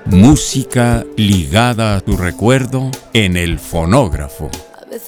Música ligada a tu recuerdo en el fonógrafo.